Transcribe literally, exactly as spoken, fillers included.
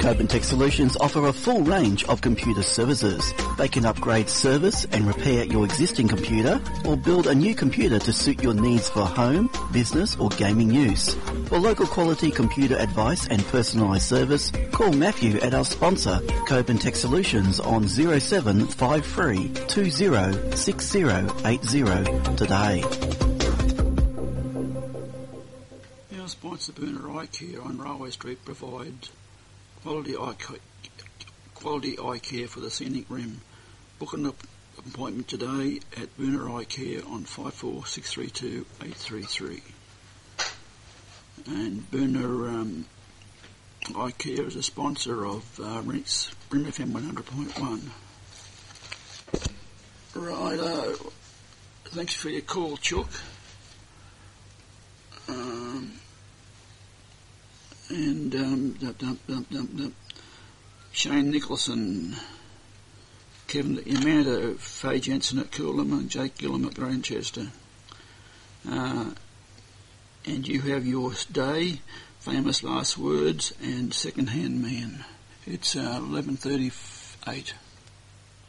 Coben Tech Solutions offer a full range of computer services. They can upgrade, service and repair your existing computer or build a new computer to suit your needs for home, business or gaming use. For local quality computer advice and personalised service, call Matthew at our sponsor, Coben Tech Solutions on zero seven five three two zero six zero eight zero today. Our sponsor, Burner Eye Care on Railway Street, provides quality eye, quality eye care for the scenic rim. Book an appointment today at Burner Eye Care on five four six three two eight three three. And Burner um, Eye Care is a sponsor of uh, Rim F M one hundred point one. Righto. Thanks for your call, Chuck. Um, and um, dum, dum, dum, dum, dum. Shane Nicholson, Kevin Amanda, Faye Jensen at Coolum and Jake Gillum at Grantchester. Uh, and you have your day, famous last words and second hand man. It's uh, eleven thirty-eight.